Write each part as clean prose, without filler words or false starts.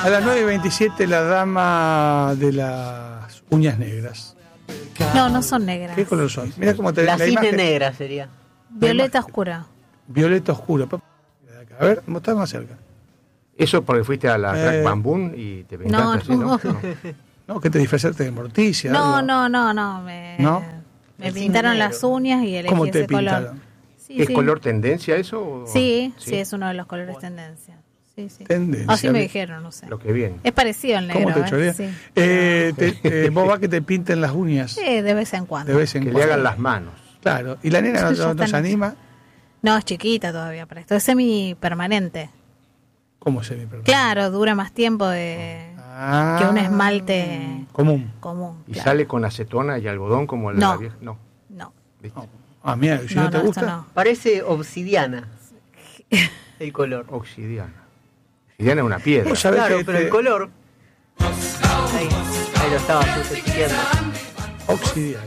A las 9:27 la dama de las uñas negras. No, no son negras. ¿Qué color son? Mira cómo te La la cisne imagen. negra sería. Violeta oscura. Violeta oscura. A ver, está más cerca. Eso porque fuiste a la Crack Bamboo y te pintaste No, así, ¿no? No, que te disfrazaste de Morticia. No, algo. no. ¿No? Me El pintaron cisne las uñas y elegí ¿Cómo te ese color. pintaron? Sí, ¿Es sí. color tendencia eso? O... Sí, es uno de los colores tendencia. Sí. Tendencia. Así me dijeron, no sé. Lo que viene. Es parecido al negro. ¿Cómo te chorea? Sí. Vos vas que te pinten las uñas De vez en cuando. de vez en Que le cuando. hagan las manos. Claro. ¿Y la nena Ya no se están- anima? No, es chiquita todavía para esto. Es semi-permanente. ¿Cómo se me perdona? Claro, dura más tiempo que un esmalte común. común. ¿Y claro. sale con acetona y algodón como el de No. la vieja? No. No. ¿Viste? Ah, mira, si no te esto gusta. no. Parece obsidiana el color. Obsidiana. Obsidiana es una piedra. Vos sabés Claro, que pero el color. Ahí lo estaba sustituyendo. Obsidiana.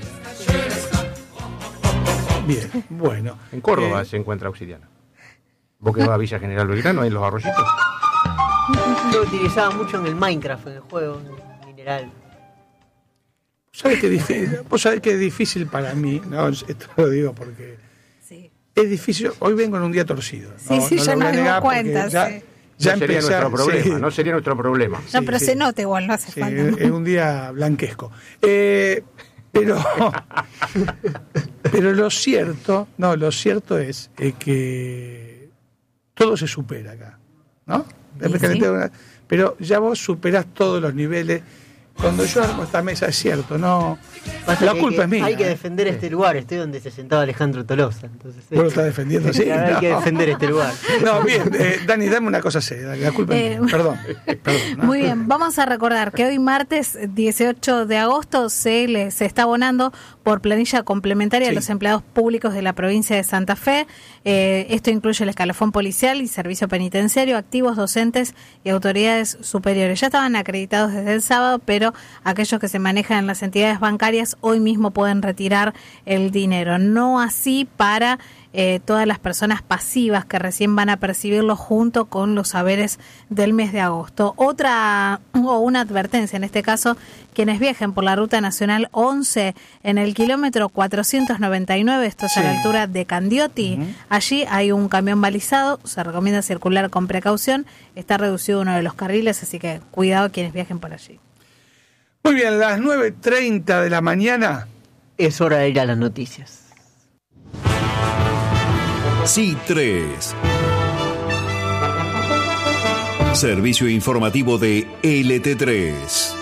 Bien, bueno. En Córdoba se encuentra obsidiana. Vos que vas a Villa General Belgrano, ahí en los arroyitos. Lo utilizaba mucho en el Minecraft, en el juego, en el mineral. Vos sabés que es difícil para mí, no, esto lo digo porque Sí, es difícil, hoy vengo en un día torcido. sí, ya lo voy nos a dimos negar porque cuenta. ya, Sí. ya no sería empecé, nuestro problema, sí, no sería nuestro problema. No, Sí, pero sí. se nota igual, no hace sí, falta. es un día blanquesco. Pero lo cierto es que todo se supera acá, ¿no? Sí. Pero ya vos superás todos los niveles. Cuando yo armo esta mesa es cierto, no. Pasa La que culpa es mía. Hay que defender este lugar, estoy donde se sentaba Alejandro Tolosa. Entonces, Vos lo estás defendiendo así. Hay que No. defender este lugar. No, bien, Dani, dame una cosa seria. La culpa es mía. Perdón. ¿No? Muy bien, vamos a recordar que hoy martes 18 de agosto se está abonando por planilla complementaria Sí. a los empleados públicos de la provincia de Santa Fe. Esto incluye el escalafón policial y servicio penitenciario, activos, docentes y autoridades superiores. Ya estaban acreditados desde el sábado, pero aquellos que se manejan en las entidades bancarias hoy mismo pueden retirar el dinero. No así para todas las personas pasivas que recién van a percibirlo junto con los saberes del mes de agosto. Una advertencia, en este caso, quienes viajen por la Ruta Nacional 11 en el kilómetro 499, esto es a la altura de Candioti, allí hay un camión balizado, se recomienda circular con precaución, está reducido uno de los carriles, así que cuidado quienes viajen por allí. Muy bien, las 9:30 de la mañana. Es hora de ir a las noticias. C3. Servicio informativo de LT3.